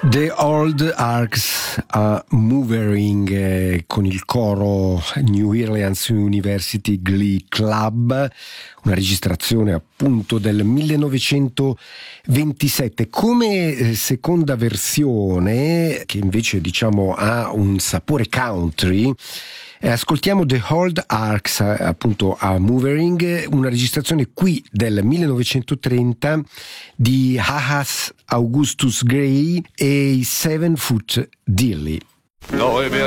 The Old Arcs are Moving, con il coro New Orleans University Glee Club, una registrazione appunto del 1927. Come seconda versione, che invece diciamo ha un sapore country, ascoltiamo The Old Arcs appunto a Moving, una registrazione qui del 1930 di Ahas Augustus Gray e i 7 Foot Dilly.